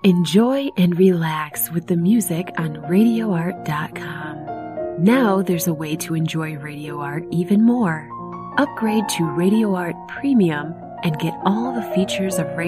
Enjoy and relax with the music on RadioArt.com. Now there's a way to enjoy Radio Art even more. Upgrade to Radio Art Premium and get all the features of Radio